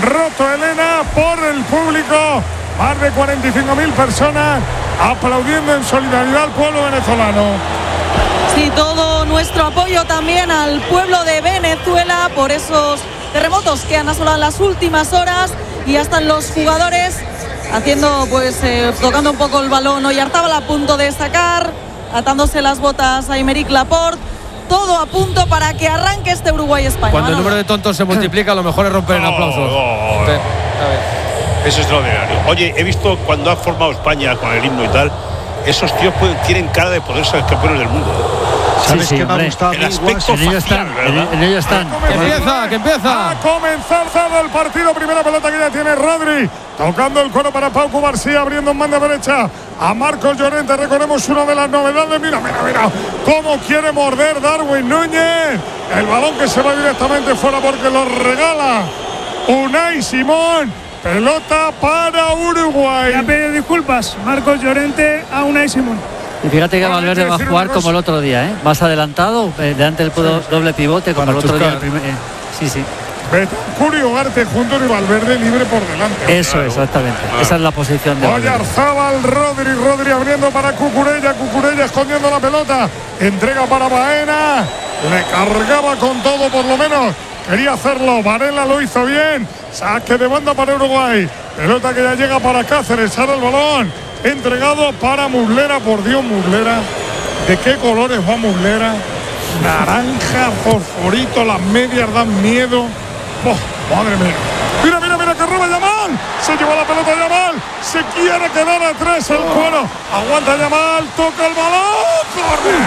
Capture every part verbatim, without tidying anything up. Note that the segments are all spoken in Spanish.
roto, Elena, por el público. Más de cuarenta y cinco mil personas aplaudiendo en solidaridad al pueblo venezolano. Sí, todo nuestro apoyo también al pueblo de Venezuela por esos terremotos que han asolado en las últimas horas, y ya están los jugadores haciendo, pues, eh, tocando un poco el balón. Oyarzábal a punto de sacar, atándose las botas a Aymeric Laporte. Todo a punto para que arranque este Uruguay-España. Cuando el número de tontos se multiplica, lo mejor es romper en aplausos. Oh, oh, oh. Es extraordinario. Oye, he visto cuando ha formado España con el himno y tal, esos tíos pueden, tienen cara de poder ser campeones del mundo. ¿Sabes sí, sí, qué me ha gustado? El aspecto en ello facial, están, ¿verdad? en, en ello están. Que empieza, que empieza. Ha comenzado el partido. Primera pelota que ya tiene Rodri. Tocando el cuero para Pau Cubarsí, abriendo en banda derecha a Marcos Llorente. Recordemos una de las novedades. Mira, mira, mira. Cómo quiere morder Darwin Núñez. El balón que se va directamente fuera porque lo regala Unai Simón. Pelota para Uruguay. Ya pedido disculpas Marcos Llorente a Unai Simón. Y fíjate que Valverde va a jugar como el otro día, ¿eh? Más adelantado, eh, delante del sí. doble pivote, como para el otro chuscar. día. El primer, eh, sí, sí. Betancourt y Ugarte juntos y Valverde libre por delante. Eso, claro. Exactamente. Claro. Esa es la posición de Valverde. Oyarzábal, Rodri, Rodri abriendo para Cucurella, Cucurella escondiendo la pelota. Entrega para Baena. Le cargaba con todo, por lo menos. Quería hacerlo. Varela lo hizo bien. Saque de banda para Uruguay. Pelota que ya llega para Cáceres. Sale el balón. Entregado para Muslera. Por Dios, Muslera. ¿De qué colores va Muslera? Naranja, fosforito, las medias dan miedo. Oh, madre mía. Mira, mira, mira que roba Yamal. Se lleva la pelota Yamal. Se quiere quedar atrás el cuero. Aguanta Yamal. Toca el balón. ¡Corre!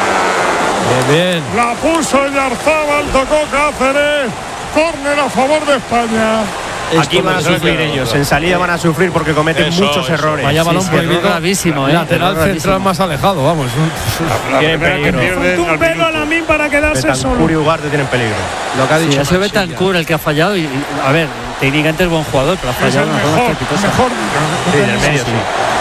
Bien, bien. La puso Oyarzábal. Tocó Cáceres. Córner a favor de España. Aquí van a sufrir ellos, en salida van a sufrir porque cometen eso, muchos eso. errores. Vaya balón sí, prohibido, gravísimo, ¿eh? lateral Error central más alejado, vamos. Tienen peligro. Faltó un pelo a Lamín para quedarse solo. Betancourt y Ugarte tienen peligro. Lo que ha dicho sí, ha sido Betancourt el que ha fallado y, y, a ver, técnicamente es buen jugador, pero ha fallado es una mejor, zona estrepitosa. mejor. Sí, en el medio, sí.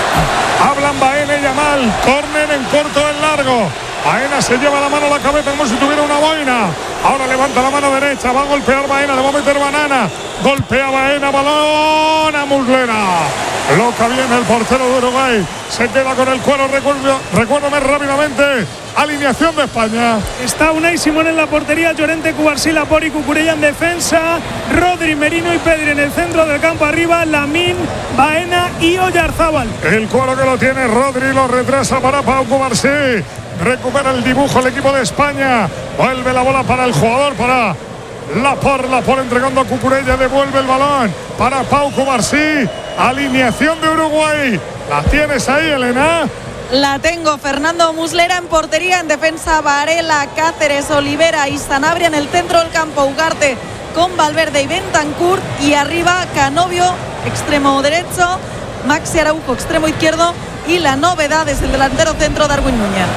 Hablan Baena y Yamal. Córner en corto, en largo. Baena se lleva la mano a la cabeza como si tuviera una boina. Ahora levanta la mano derecha. Va a golpear Baena. Le va a meter banana. Golpea Baena. Balón a Muslera. Loca bien el portero de Uruguay. Se queda con el cuero. Recuerdo, recuérdame rápidamente. Alineación de España. Está Unai Simón en la portería. Llorente, Cubarsí, Laporte y Cucurella en defensa. Rodri, Merino y Pedri en el centro del campo arriba. Lamín, Baena y Oyarzábal. El cuero que lo tiene Rodri. Lo retrasa para Pau Cubarsí. Recupera el dibujo el equipo de España. Vuelve la bola para el jugador, para Laporte. Laporte entregando a Cucurella. Devuelve el balón para Pau Cubarsí. Alineación de Uruguay. ¿La tienes ahí, Elena? La tengo. Fernando Muslera en portería. En defensa Varela, Cáceres, Olivera y Sanabria. En el centro del campo Ugarte con Valverde y Betancourt. Y arriba Canovio, extremo derecho. Maxi Araujo, extremo izquierdo. Y la novedad es el delantero centro Darwin Núñez.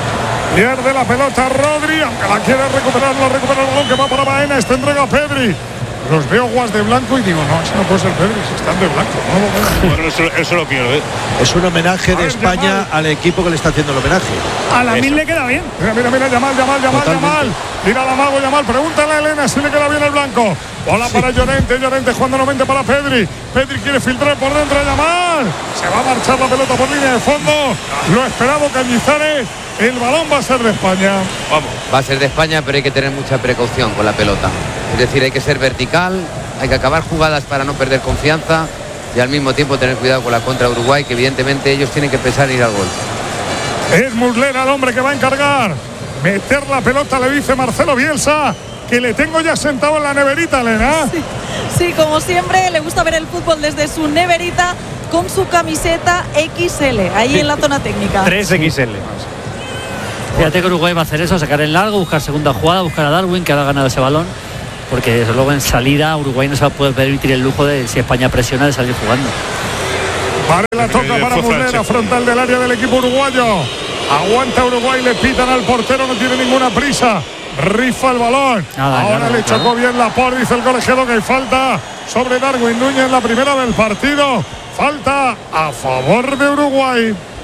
Pierde la pelota Rodri, aunque la quiere recuperar, la recupera el balón que va para Baena. Esta entrega a Pedri. Los veo guas de blanco y digo, no, ese no puede ser Pedri, si están de blanco. No lo veo. Bueno, eso, eso lo quiero ver. Es un homenaje de ver, España Yamal. al equipo que le está haciendo el homenaje. A Lamín le queda bien. Mira, mira, mira, Yamal, Yamal, Yamal, Totalmente. Yamal. Mira la mago, Yamal. Pregúntale a Elena si le queda bien el blanco. Bola para Llorente, Llorente jugando nuevamente para Pedri. Pedri quiere filtrar por dentro a Yamal. Se va a marchar la pelota por línea de fondo. Lo esperado Cañizares. El balón va a ser de España. Vamos. Va a ser de España, pero hay que tener mucha precaución con la pelota. Es decir, hay que ser vertical, hay que acabar jugadas para no perder confianza y al mismo tiempo tener cuidado con la contra Uruguay, que evidentemente ellos tienen que pensar en ir al gol. Es Muslera el hombre que va a encargar. Meter la pelota, le dice Marcelo Bielsa, que le tengo ya sentado en la neverita, Elena. Sí, sí, como siempre, le gusta ver el fútbol desde su neverita con su camiseta equis ele, ahí en la zona técnica. tres equis ele. Fíjate que Uruguay va a hacer eso, sacar el largo, buscar segunda jugada, buscar a Darwin, que ahora ha ganado ese balón, porque desde luego en salida Uruguay no se va a poder permitir el lujo de, si España presiona, de salir jugando. Varela toca para Muslera, frontal del área del equipo uruguayo. Aguanta Uruguay, le pitan al portero, no tiene ninguna prisa. Rifa el balón. Nada, Ahora nada, le chocó claro. bien Laporte, dice el colegiado que hay falta sobre Darwin Núñez, la primera del partido. Falta a favor de Uruguay.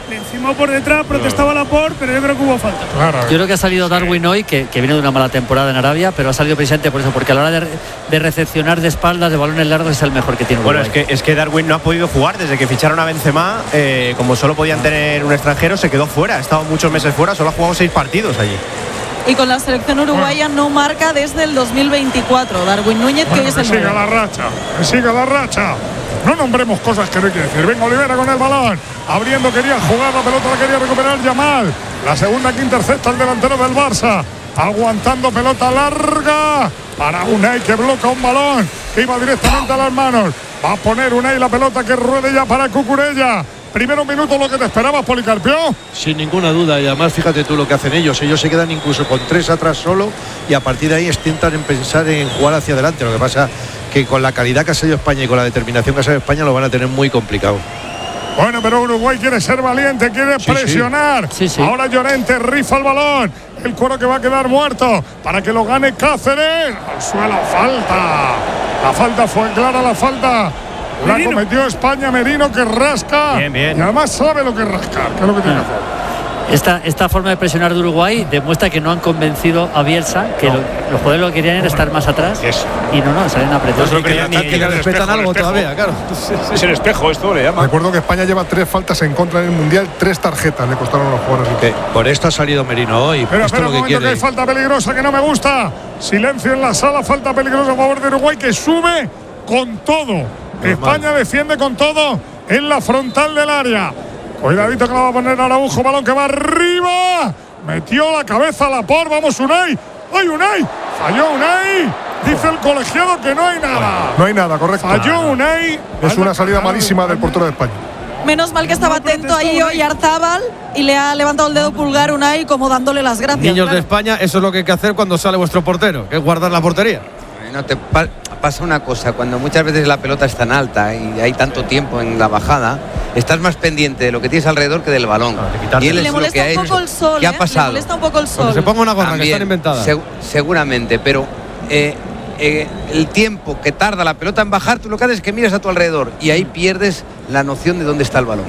le encimó por detrás, protestaba Laporte, pero yo creo que hubo falta. Claro. Yo creo que ha salido Darwin hoy, que, que viene de una mala temporada en Arabia, pero ha salido precisamente por eso, porque a la hora de, de recepcionar de espaldas, de balones largos, es el mejor que tiene Uruguay. Bueno, es que, es que Darwin no ha podido jugar desde que ficharon a Benzema, eh, como solo podían tener un extranjero, se quedó fuera, ha estado muchos meses fuera, solo ha jugado seis partidos allí. Y con la selección uruguaya no marca desde el dos mil veinticuatro. Darwin Núñez, Bueno, que hoy es que el siga nueve. la racha, que siga la racha. No nombremos cosas que no hay que decir. Venga Olivera con el balón. Abriendo, quería jugar la pelota, la quería recuperar Yamal. La segunda que intercepta el delantero del Barça. Aguantando pelota larga para Unai, que bloca un balón que iba directamente a las manos. Va a poner Unai la pelota que ruede ya para Cucurella. Primero minuto, lo que te esperabas, Policarpio. Sin ninguna duda, y además fíjate tú lo que hacen ellos. Ellos se quedan incluso con tres atrás solo y a partir de ahí intentan en pensar en jugar hacia adelante. Lo que pasa que con la calidad que ha sido España y con la determinación que ha sido España lo van a tener muy complicado. Bueno, pero Uruguay quiere ser valiente, quiere sí, presionar. Sí. Sí, sí. Ahora Llorente rifa el balón. El cuero que va a quedar muerto para que lo gane Cáceres. Al suelo, falta. La falta fue clara, la falta. La Merino. cometió España, Merino, que rasca. Bien, bien. Y además sabe lo que es rascar, que es lo que tiene que hacer. Esta, esta forma de presionar de Uruguay demuestra que no han convencido a Bielsa, que No. lo, los jugadores lo que querían era estar más atrás. Eso. Y no, no, salen apretados. Pues lo que Que, ni- que le el respetan espejo, el algo espejo. todavía, claro. Es el espejo, esto le llama. Recuerdo que España lleva tres faltas en contra en el Mundial, tres tarjetas le costaron a los jugadores. Que por esto ha salido Merino hoy. Pero esto espera es un lo que momento, que quiere. hay falta peligrosa que no me gusta. Silencio en la sala, falta peligrosa a favor de Uruguay, que sube con todo. España defiende con todo en la frontal del área. Cuidadito que la va a poner Araujo, balón que va arriba. Metió la cabeza a Laporte, vamos Unai. ¡Ay, Unai! Falló Unai. Dice el colegiado que no hay nada. No hay nada, correcto. Falló Unai. Es una salida malísima del portero de España. Menos mal que estaba No atento protestó ahí Unai. hoy Arzábal y le ha levantado el dedo pulgar Unai como dándole las gracias. Niños claro. de España, eso es lo que hay que hacer cuando sale vuestro portero, que es guardar la portería. No te pa- pasa una cosa, cuando muchas veces la pelota es tan alta y hay tanto tiempo en la bajada, estás más pendiente de lo que tienes alrededor que del balón. quitarse. Y él Le es lo molesta que ha un hecho. poco el sol, ¿Qué ¿eh? ha pasado? Le molesta un poco el Cuando sol. se ponga una gorra que También, están inventadas. seg- seguramente, pero eh, eh, el tiempo que tarda la pelota en bajar, tú lo que haces es que miras a tu alrededor y ahí pierdes la noción de dónde está el balón.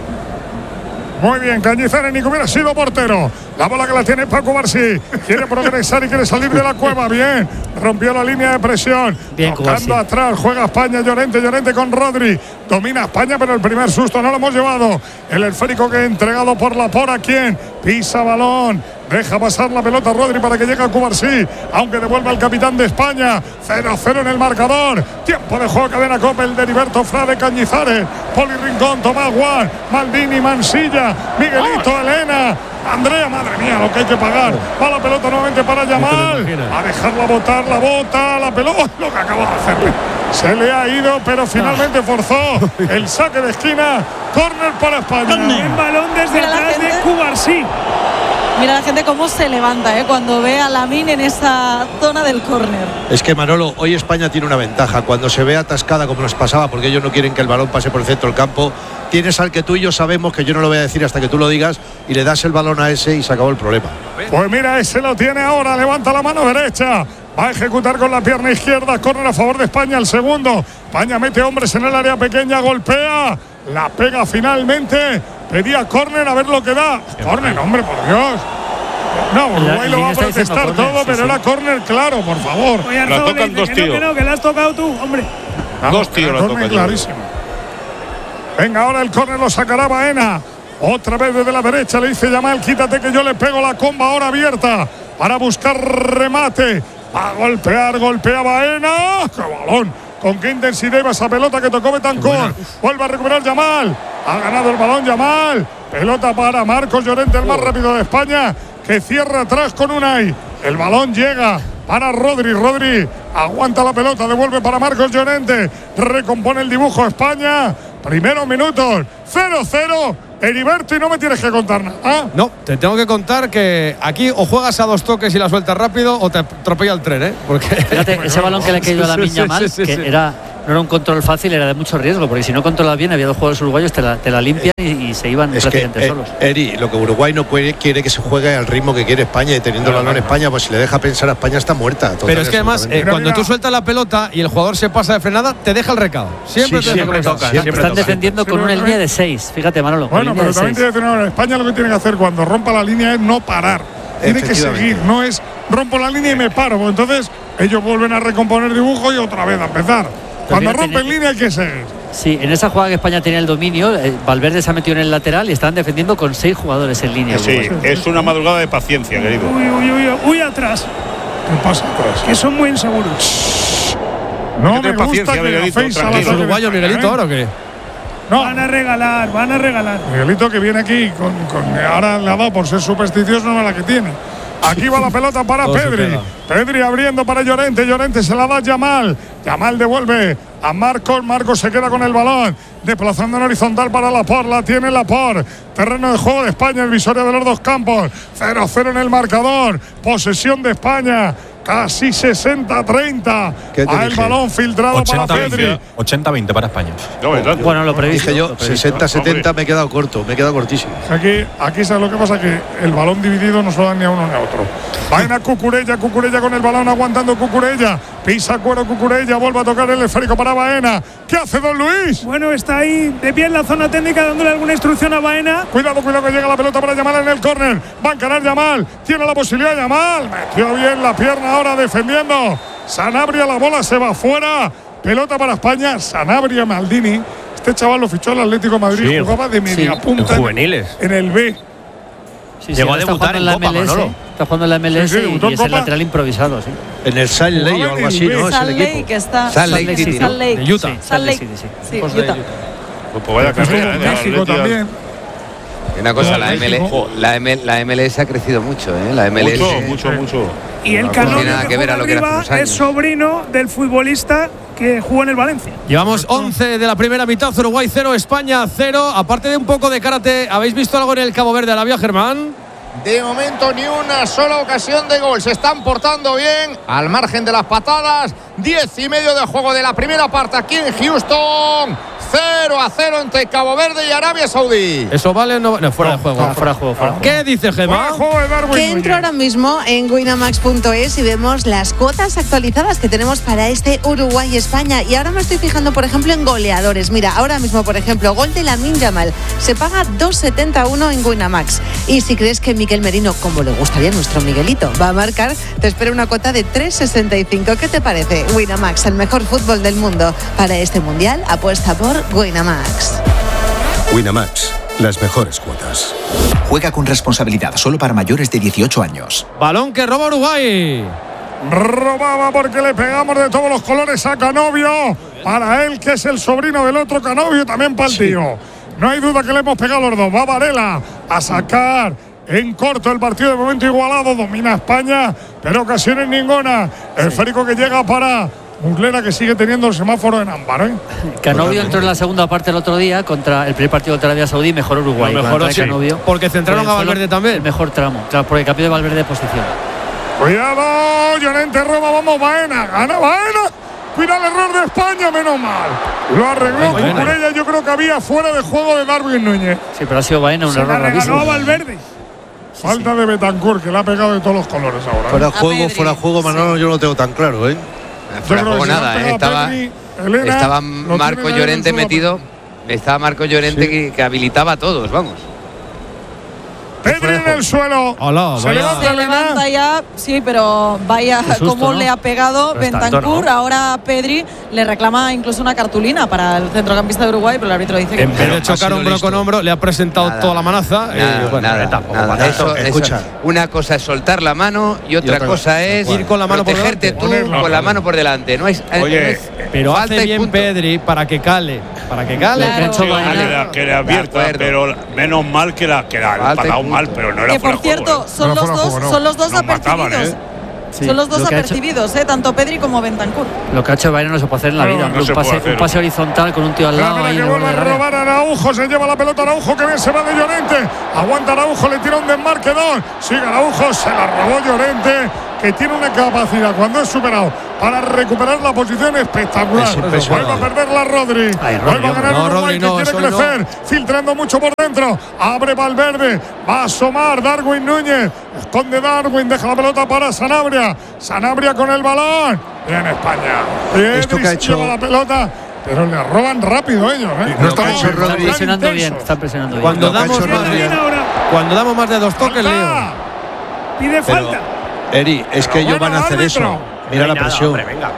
Muy bien, Cañizares ni que hubiera sido portero. La bola que la tiene Paco Barsi. Quiere progresar y quiere salir de la cueva. Bien, rompió la línea de presión. Bien, Tocando Cubarsí. atrás, juega España, Llorente, Llorente con Rodri. Domina España, pero el primer susto no lo hemos llevado. El esférico que entregado por Laporte, ¿a quién? Pisa balón. Deja pasar la pelota Rodri para que llegue a Cubarsí, aunque devuelve al capitán de España. cero a cero en el marcador. Tiempo de juego, cadena Copa, el de Heriberto Frade, Cañizares, Poli Rincón, Tomás Juan, Maldini, Mansilla, Miguelito, Elena, Andrea, madre mía, lo que hay que pagar. Va la pelota nuevamente para Yamal. imaginas. A dejarla botar, la bota, la pelota. Lo que acaba de hacerle. Se le ha ido, pero finalmente forzó el saque de esquina. Córner para España. Un balón desde Mira la atrás de gente. Cubarsí. Mira la gente cómo se levanta ¿eh? cuando ve a Lamín en esa zona del córner. Es que Manolo, hoy España tiene una ventaja. Cuando se ve atascada como nos pasaba, porque ellos no quieren que el balón pase por el centro del campo, tienes al que tú y yo sabemos, que yo no lo voy a decir hasta que tú lo digas, y le das el balón a ese y se acabó el problema. Pues mira, ese lo tiene ahora. Levanta la mano derecha. Va a ejecutar con la pierna izquierda. Córner a favor de España, el segundo. España mete hombres en el área pequeña, golpea. La pega finalmente. Pedía córner, a ver lo que da. Córner, hombre, por Dios. No, Uruguay el lo va a está diciendo protestar córner, todo, sí, pero sí. era córner claro, por favor. Oye, La Arzábal le tocan dice dos que no, tíos. que no, que la has tocado tú, hombre. Dos tíos la Córner tocan. clarísimo. Venga, ahora el córner lo sacará Baena. Otra vez desde la derecha le dice Yamal, quítate que yo le pego la comba ahora abierta para buscar remate. Va a golpear, golpea Baena. ¡Qué balón! Con qué intensidad iba esa pelota que tocó Betancur. Vuelve a recuperar Yamal. Ha ganado el balón Yamal. Pelota para Marcos Llorente, el más rápido de España, que cierra atrás con Unai. El balón llega para Rodri. Rodri aguanta la pelota, devuelve para Marcos Llorente. Recompone el dibujo España. Primeros minutos, cero cero. Heriberto, y no me tienes que contar nada. ¿Ah? No, te tengo que contar que aquí o juegas a dos toques y la sueltas rápido o te atropella el tren, ¿eh? Porque Fíjate, ese balón que le cayó a la Sí, Miña sí, mal, sí, sí, que sí. era no era un control fácil, era de mucho riesgo, porque si no controlas bien, había dos jugadores uruguayos, te la, te la limpian y, y se iban es prácticamente que, solos. Eh, Eri, lo que Uruguay no quiere, quiere que se juegue al ritmo que quiere España, y teniendo el balón en España, pues si le deja pensar a España está muerta. Total, pero es que además, eh, cuando tú sueltas la pelota y el jugador se pasa de frenada, te deja el recado. Siempre sí, te siempre deja el toca, recado. siempre Están toca. defendiendo con una línea de seis, fíjate, Manolo. Bueno, pero también tiene que tener España lo que tiene que hacer cuando rompa la línea es no parar. Tiene que seguir, no es rompo la línea y me paro. Pues entonces ellos vuelven a recomponer dibujo y otra vez a empezar. Cuando rompen línea hay que seguir. Sí, en esa jugada que España tenía el dominio, eh, Valverde se ha metido en el lateral y estaban defendiendo con seis jugadores en línea. Sí, es una madrugada de paciencia, querido. Uy, uy, uy, uy, atrás. ¿Qué pasa atrás? Que son muy inseguros. No me gusta que le hacéis a ¿Es uruguayo Miguelito ahora o qué? No. Van a regalar, van a regalar. Miguelito que viene aquí, con, con, ahora le ha dado por ser supersticioso, no es la que tiene. Aquí va la pelota para Todo Pedri. Pedri abriendo para Llorente. Llorente se la da a Yamal. Yamal devuelve a Marcos. Marcos se queda con el balón. Desplazando en horizontal para Laporte. La tiene Laporte. Terreno de juego de España. El visorio de los dos campos. cero cero en el marcador. Posesión de España. Casi sesenta a treinta. A el balón filtrado para Pedri. ochenta veinte para España. No, bueno, lo previsto. Dije yo, lo previsto. sesenta setenta me he quedado corto, me he quedado cortísimo. Aquí, aquí sabes lo que pasa, que el balón dividido no se lo dan ni a uno ni a otro. Vaina Cucurella, Cucurella con el balón aguantando Cucurella. Pisa cuero Cucurella, vuelve a tocar el esférico para Baena. ¿Qué hace Don Luis? Bueno, está ahí de pie en la zona técnica dándole alguna instrucción a Baena. Cuidado, cuidado que llega la pelota para Yamal en el córner. Va a encarar Yamal. Tiene la posibilidad Yamal. Metió bien la pierna ahora defendiendo. Sanabria, la bola se va fuera. Pelota para España. Sanabria, Maldini. Este chaval lo fichó el Atlético de Madrid. Sí, jugaba de media sí, punta. en juveniles. En el B. Sí, Llegó sí, a debutar en la Copa, M L S. Manolo. Está jugando en la M L S Sí, sí, debutó en y es el Copa. lateral improvisado, sí. En el Salt Lake o algo así, ¿no? Es el Salt Lake, equipo. que está. Salt Lake City, ¿no? Salt Lake. De Utah. Sí, Salt Lake. City, sí. Sí, Pues de Utah. Pues vaya Estuvo carrera, en ¿eh? México Atleti- también. Y una cosa, No, la, México. M L, la, M, la M L S ha crecido mucho, ¿eh? La M L S. Mucho, mucho, mucho. Y el No Canónigo tiene nada que que ver juega a lo que era hace arriba unos años. es sobrino del futbolista que jugó en el Valencia. Llevamos once de la primera mitad, Uruguay cero, España cero. Aparte de un poco de karate, ¿habéis visto algo en el Cabo Verde Arabia, Germán? De momento ni una sola ocasión de gol. Se están portando bien al margen de las patadas. Diez y medio de juego de la primera parte aquí en Houston. cero a cero entre Cabo Verde y Arabia Saudí. ¿Eso vale o no? No, fuera No, de juego. Fuera, fuera de juego, fuera de juego. ¿Qué dice Fuera Gemma? de juego de Darwin Que entro Núñez. ahora mismo en winamax punto es y vemos las cuotas actualizadas que tenemos para este Uruguay-España. Y ahora me estoy fijando, por ejemplo, en goleadores. Mira, ahora mismo, por ejemplo, gol de Lamine Yamal. Se paga dos setenta y uno en Winamax. Y si crees que Miquel Merino, como le gustaría a nuestro Miguelito, va a marcar, te espera una cuota de tres sesenta y cinco. ¿Qué te parece? Winamax, el mejor fútbol del mundo. Para este mundial, apuesta por Winamax. Winamax, las mejores cuotas. Juega con responsabilidad, solo para mayores de dieciocho años. Balón que roba Uruguay. Robaba porque le pegamos de todos los colores a Canovio. Para él, que es el sobrino del otro Canovio, también para el tío. No hay duda que le hemos pegado los dos. Va Varela a sacar en corto el partido, de momento igualado. Domina España, pero ocasiones ninguna. El esférico que llega para Muslera, que sigue teniendo el semáforo en ámbar, ¿eh? Canovio entró en la segunda parte el otro día contra el primer partido contra Arabia Saudí, mejor Uruguay. Lo mejoró, sí, porque centraron a Valverde también. El mejor tramo, claro, porque cambió de Valverde de posición. Cuidado, Llorente roba, vamos Baena, gana Baena. Cuida el error de España, menos mal. Lo arregló Cucurella, yo creo que había fuera de juego de Darwin Núñez. Sí, pero ha sido Baena un Se error la regaló gravísimo. a Valverde. Falta de Betancur, que le ha pegado de todos los colores ahora. Fuera ¿eh? juego, fuera juego, Manolo, yo no lo tengo tan claro, ¿eh? Fuera Yo creo juego que si nada, le han ¿eh? pegado a estaba, Pedri, Elena, estaba lo Marco tienen ahí Llorente en su metido. Estaba Marco Llorente Sí. que, que habilitaba a todos, vamos. Pedri en el suelo. Hola, Se vaya. levanta Se Elena. levanta ya, sí, pero vaya Qué susto, cómo ¿no? le ha pegado Pero es tanto, Bentancur. ¿no? Ahora Pedri le reclama incluso una cartulina para el centrocampista de Uruguay, pero el árbitro dice que En no. vez de ha chocar sido hombro listo. con hombro, le ha presentado Nada, toda la manaza. Nada, y, bueno, nada, tampoco nada. para Eso- tanto. eso- Escucha. una cosa es soltar la mano y otra, otra cosa cosa. es Ir con la mano por protegerte delante. tú Ponerla. con la mano por delante. No es, Oye, no es Pero falta hace y bien punto. Pedri para que cale. Para que cale. Claro. Le ha hecho Sí, Baena. que le- que le abierta, De acuerdo. pero menos mal que la que la Falta ha y parado punto. mal, pero no era Que fuera por de juego, cierto, ¿eh? son No, los fuera de dos, juego, no. son los dos Nos mataban, apercibidos. ¿eh? Sí, Son los dos lo que ha hecho- apercibidos, ¿eh? Tanto Pedri como Bentancur. Lo que ha hecho Baena no se puede hacer en la No, vida. no un, se pase, puede hacer. un pase horizontal con un tío al La lado. verdad ahí que en el vuelve borde a del área. robar a Araujo, se lleva la pelota Araujo, que bien se va de Llorente. Aguanta Araujo, le tira un desmarque dos. Sigue Araujo, se la robó Llorente. que tiene una capacidad cuando es superado para recuperar la posición espectacular. Vuelve a perder la Rodri. Ay, Rodri, Vuelve a ganar no, Uruguay, Rodri, que no, quiere solo crecer, filtrando mucho por dentro. Abre Valverde, va a asomar Darwin Núñez. Esconde Darwin, deja la pelota para Sanabria. Sanabria con el balón. Bien España. Esto que ha hecho lleva la pelota. Pero le roban rápido ellos, ¿eh? No está hecho Están Rodri. presionando bien, están presionando bien. Cuando Lo que ha damos, hecho más Rodri, de, ¿eh? cuando damos más de dos toques, Leo. Pide Pero, falta. Eri, es que ellos bueno, van a hacer árbitro. eso. Mira la presión.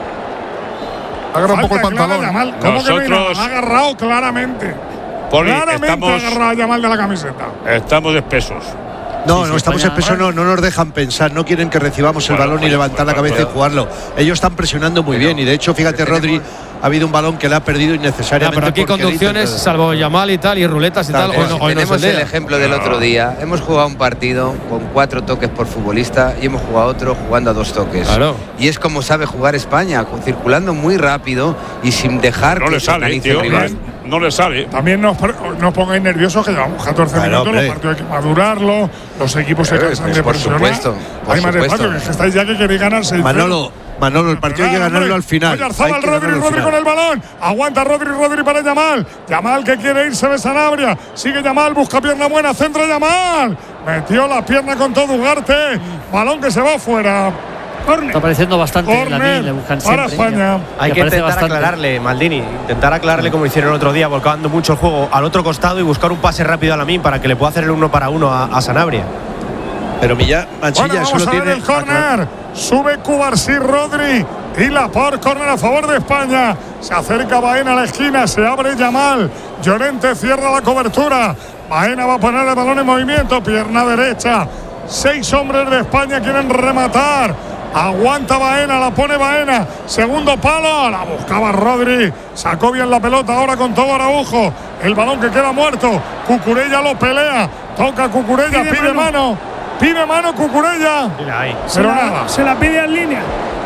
Agarra un poco el Falta clara, pantalón. Yamal. ¿Cómo que no hay nada? Nosotros- Ha agarrado claramente. Poli, claramente estamos- ha agarrado a Yamal de la camiseta. Estamos espesos. No, Sí, no sí, estamos España- espesos, no, no nos dejan pensar, no quieren que recibamos el Bueno, balón y pues, levantar la pues, cabeza pues, y jugarlo. Ellos están presionando muy bien y de hecho, fíjate, Rodri, ha habido un balón que le ha perdido Ya, innecesariamente. pero aquí porque le conducciones, intenta- salvo Yamal y tal, y ruletas y tal, hoy no, hoy no es el Tenemos el día. ejemplo del otro día. Hemos jugado un partido con cuatro toques por futbolista y hemos jugado otro jugando a dos toques. Claro. Y es como sabe jugar España, con- circulando muy rápido y sin dejar No que le se sale, organice tío. el rival. No le sale. También nos, nos pongáis nerviosos que llevamos catorce Claro, minutos, hombre. los partidos hay que madurarlo, los equipos se Eh, cansan pues de por presionar. supuesto, por hay más supuesto. despacio, que es que estáis ya que queréis ganar seis. Manolo, Manolo, el partido hay que ganarlo al final. Hay Oyarzabal, que Rodri, ganarlo al Rodri final. con el balón. Aguanta Rodri, Rodri para Yamal. Yamal que quiere irse de Sanabria. Sigue Yamal, busca pierna buena, centra Yamal. Metió la pierna con todo Ugarte. Balón que se va fuera. Está apareciendo bastante en la Córner le buscan para siempre. España. Hay Me que parece intentar bastante. aclararle, Maldini. Intentar aclararle como hicieron el otro día, volcando mucho el juego al otro costado y buscar un pase rápido a Lamine para que le pueda hacer el uno para uno a, a Sanabria. Pero Milla, Manchilla, Bueno, eso vamos lo a ver tiene. el córner. Sube Cubarsí, Rodri. Y la por córner a favor de España. Se acerca Baena a la esquina. Se abre Yamal. Llorente cierra la cobertura. Baena va a poner el balón en movimiento. Pierna derecha. Seis hombres de España quieren rematar. Aguanta Baena, la pone Baena. Segundo palo. La buscaba Rodri. Sacó bien la pelota ahora con todo Araujo. El balón que queda muerto. Cucurella lo pelea. Toca Cucurella. Pide Pide mano. mano. Pide mano Cucurella. Se Pero la, nada. se la pide en línea.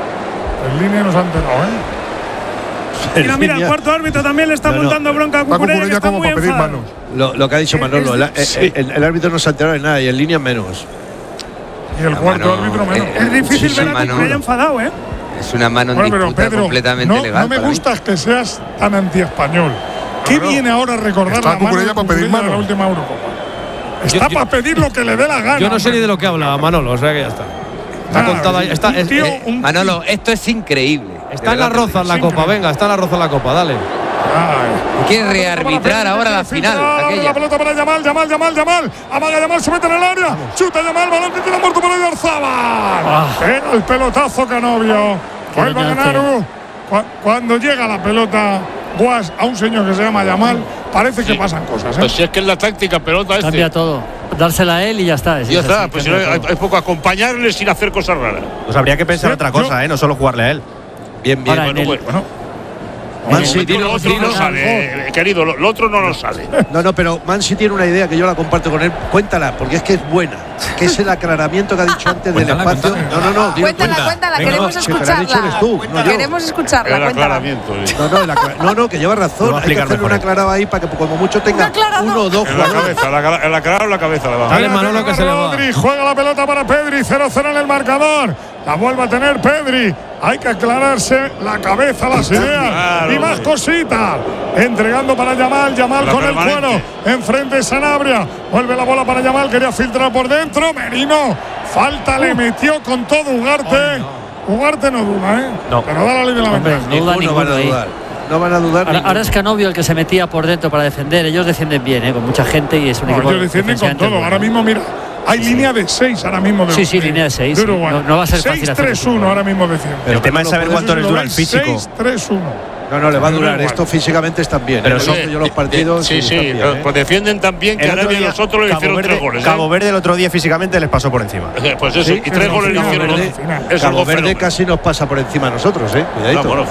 El línea nos ha enterado, ¿eh? Mira, mira, el cuarto árbitro también le está No, no. montando bronca a Va Cucurella, que Cucurella está como muy para pedir enfadado. manos. Lo, lo que ha dicho Manolo, el, el- el- el árbitro no se ha enterado de nada y en línea menos. Y el La cuarto mano, árbitro menos. eh, Es difícil Sí, ver a mano. Cucurella enfadado, ¿eh? Es una mano en Bueno, pero disputa Pedro, completamente no, legal. no me para mí. gusta que seas tan antiespañol. ¿Qué Claro. viene ahora a recordar Está la mano Cucurella de para pedir Cucurella de la manos. última Eurocopa? Está yo- para pedir lo que le dé la gana. Yo no sé hombre. ni de lo que habla Manolo, o sea que ya está. Está Nada, contado ahí. Está, un es- tío- eh, un Manolo, esto es increíble. está en la roza en la copa, venga, está en la roza en la copa, dale. Ay. Quiere rearbitrar ahora la final, Abre aquella. la pelota para Yamal, Yamal, Yamal, Yamal. Amaga Yamal, se mete en el área. Chuta Yamal, balón que queda muerto para Oyarzabal. Era el pelotazo Canovio. Qué Vuelve a daño ganar. hace. uh, cu- Cuando llega la pelota Guas a un señor que se llama Yamal, parece que pasan cosas. ¿eh? Pues si es que es la táctica pelota este. Cambia todo. Dársela a él y ya está. Es Ya así, está, pues si no, cambia hay, todo. hay poco acompañarle sin hacer cosas raras. Pues habría que pensar Sí, otra yo- cosa, ¿eh? No solo jugarle a él. Bien, bien. Ahora, en el- Bueno, Man lo City, otro, lo otro no sale, eh, querido, lo, lo otro no nos sale. no, no, pero Man City tiene una idea que yo la comparto con él. Cuéntala, porque es que es buena. Que es el aclaramiento que ha dicho antes del Cuéntala, espacio. cuéntala. No, no, no. digo, Cuéntala, cuenta. cuéntala, Venga, queremos no, si el que la has dicho escucharla. eres tú, no yo. Queremos escucharla, El cuéntala. aclaramiento. eh. No, no, el acla- no, no, que lleva Lo razón. va a Hay que explicar hacerle un mejor él. aclarado ahí para que como mucho tenga aclarado? uno o dos En la jugadores. cabeza, la, cara- en la cara o en la cabeza la va. Dale, Manolo, que se le va. Rodri juega la pelota para Pedri, cero cero en el marcador. La vuelve a tener Pedri. Hay que aclararse la cabeza, las ideas Claro. y más cositas. Entregando para Yamal, Yamal La con el permanente. cuero. Enfrente Sanabria. Vuelve la bola para Yamal, quería filtrar por dentro. Merino. Falta le metió con todo Ugarte. Ugarte no duda, ¿eh? No. Pero da la ley de la Hombre, ventaja. no duda Ninguno van ninguno a ahí. dudar. No van a dudar. Ahora, ninguno. ahora es Canovio el que se metía por dentro para defender. Ellos defienden bien, ¿eh? Con mucha gente y es un No, equipo ellos defienden con defensivamente todo. bueno. Ahora mismo, mira, hay línea de seis ahora mismo. De, Sí, sí, línea de seis, de sí. Uruguay. No- no va a ser fácil seis hacer tres equipo. uno ahora mismo defiende. El tema es saber cuánto les dura el físico. seis tres uno. No, no, le va a durar. Igual. Esto físicamente están bien. Pero Pero son- son yo los partidos. Sí, y sí, están bien, ¿eh? pues defienden tan bien que El ahora otro bien día, nosotros le Cabo hicieron Verde, tres goles. ¿eh? Cabo Verde el otro día físicamente les pasó por encima. Pues eso, Sí, y tres pero goles le Cabo hicieron. Verde- Eso es Cabo algo Verde fenómeno. casi nos pasa por encima a nosotros, ¿eh? Cuidadito. Vámonos.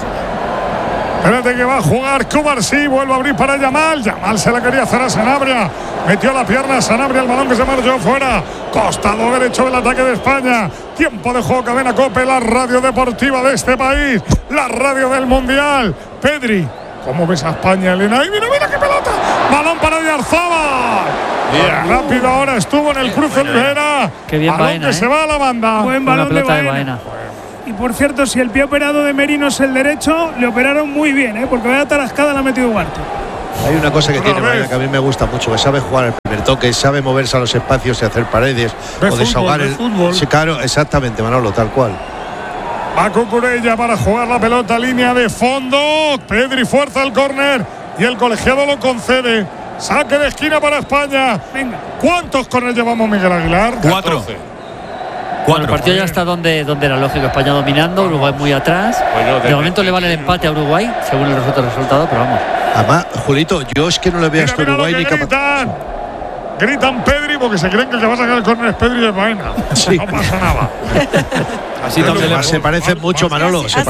Espérate que va a jugar Cubarsí, vuelve a abrir para Yamal. Yamal se la quería hacer a Sanabria. Metió la pierna a Sanabria, el balón que se marchó fuera. Costado derecho del ataque de España. Tiempo de juego, Cadena COPE, la radio deportiva de este país. La radio del Mundial. Pedri, ¿cómo ves a España, Elena? ¡Ay, mira, mira qué pelota! Balón para Oyarzabal. Yeah. Rápido ahora estuvo en el cruce Olivera. Qué bien balón Baena, que ¿eh? se va a la banda. Buen Una balón de pelota de Baena. Baena. Y por cierto, si el pie operado de Merino es el derecho, le operaron muy bien, ¿eh? Porque vaya tarascada la ha metido Huerta. Hay una cosa que Otra tiene vez. Baena que a mí me gusta mucho, que sabe jugar el primer toque, sabe moverse a los espacios y hacer paredes De o fútbol, desahogar de el fútbol. Sí, claro, exactamente, Manolo, tal cual. Va Cucurella para jugar la pelota, línea de fondo. Pedri fuerza el córner y el colegiado lo concede. Saque de esquina para España. Venga. ¿Cuántos con él llevamos, Miguel Aguilar? Cuatro. Bueno, el partido ya está donde, donde era lógico. España dominando, Uruguay muy atrás. Bueno, de- de momento le vale el empate a Uruguay, según el resultado, resultado pero vamos. Además, Julito, yo es que no le veo a Mira, este mira lo Uruguay que ni capaz. gritan. Gritan Pedri porque se creen que el que va a sacar el córner es Pedri de Baena. Sí. No pasa nada. Así también le- Se parecen mucho, Manolo. Se Así